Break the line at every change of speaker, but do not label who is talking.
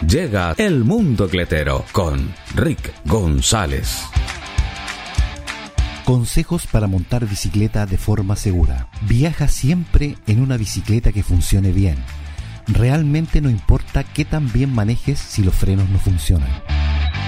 Llega El Mundo Cletero con Rick González.
Consejos para montar bicicleta de forma segura. Viaja siempre en una bicicleta que funcione bien. Realmente no importa qué tan bien manejes si los frenos no funcionan.